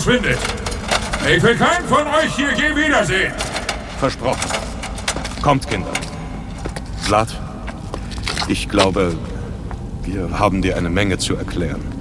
verschwindet. Ich will keinen von euch hier je wiedersehen. Versprochen. Kommt, Kinder. Vlad, ich glaube, wir haben dir eine Menge zu erklären.